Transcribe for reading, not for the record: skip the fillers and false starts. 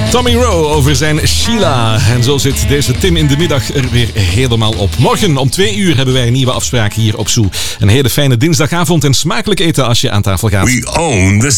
Tommy Rowe over zijn Sheila. En zo zit deze Tim in de middag er weer helemaal op. Morgen om 2 hebben wij een nieuwe afspraak hier op Zoo. Een hele fijne dinsdagavond en smakelijk eten als je aan tafel gaat. We own the